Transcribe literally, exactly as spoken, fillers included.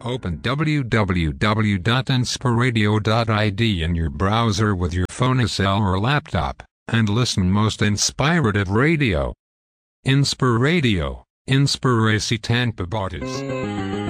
Open w w w dot inspiradio dot I D in your browser with your phone, cell or laptop, and listen most inspirative radio. Inspiradio, Inspiracy Tampa Botis.